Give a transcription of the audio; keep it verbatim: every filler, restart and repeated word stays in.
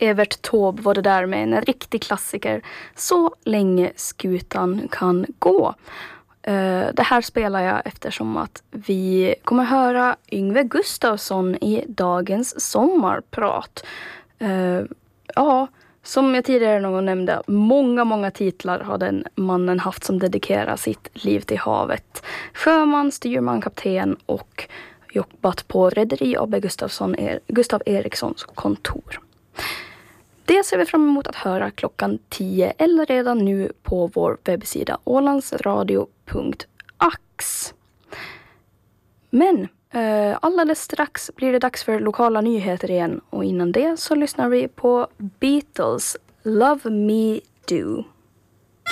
Evert Taube var det där med en riktig klassiker. Så länge skutan kan gå. Uh, det här spelar jag eftersom att vi kommer höra Yngve Gustafsson i dagens sommarprat. Uh, ja, som jag tidigare någon nämnde, många, många titlar har den mannen haft som dedikerar sitt liv till havet. Sjöman, styrman, kapten och jobbat på Rederi A B Gustafsson, Gustav Erikssons kontor. Det ser vi fram emot att höra klockan tio eller redan nu på vår webbsida ålandsradio punkt ax. Men eh, alldeles strax blir det dags för lokala nyheter igen och innan det så lyssnar vi på Beatles Love Me Do.